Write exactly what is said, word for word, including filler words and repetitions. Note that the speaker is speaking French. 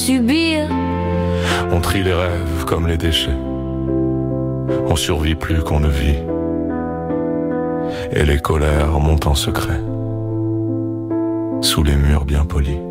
subir. On trie les rêves comme les déchets. On survit plus qu'on ne vit. Et les colères montent en secret sous les murs bien polis.